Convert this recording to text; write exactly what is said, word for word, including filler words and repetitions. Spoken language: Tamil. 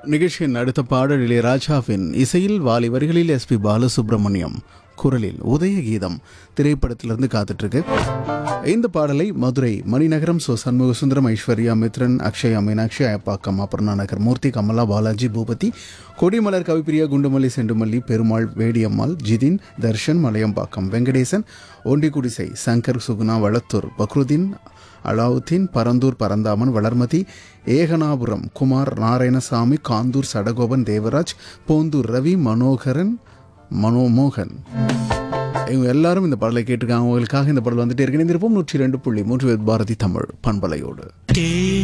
நிகழ்ச்சியின் அடுத்த பாடல் இளையராஜாவின் இசையில் வாலி வரிகளில் எஸ் பி பாலசுப்ரமணியம் குரலில் உதயகீதம் திரைப்படத்திலிருந்து காத்துட்ருக்கு. இந்த பாடலை மதுரை மணிநகரம் சோ சண்முக சுந்தரம், ஐஸ்வர்யா மித்ரன், அக்ஷயா மீனாட்சி, அயப்பாக்கம், அபர்ணா நகர் மூர்த்தி, கமலா, பாலாஜி, பூபதி, கொடிமலர், கவிப்பிரியா, குண்டுமல்லி, செண்டுமல்லி, பெருமாள், வேடியம்மாள், ஜிதின், தர்ஷன், மலையம்பாக்கம், வெங்கடேசன், ஒண்டிக்குடிசை, சங்கர், சுகுணா, வளத்தூர், பக்ருதீன், அலாவுத்தீன், பரந்தூர், பரந்தாமன், வளர்மதி, ஏகனாபுரம், குமார், நாராயணசாமி, காந்தூர், சடகோபன், தேவராஜ், போந்தூர் ரவி, மனோகரன், மனோமோகன், இவங்க எல்லாரும் இந்த பாடலை கேட்டிருக்காங்க. அவங்களுக்காக இந்த பாடல் வந்துட்டே இருக்கு. நூற்றி ரெண்டு புள்ளி மூன்று பாரதி தமிழ் பண்பலையோடு.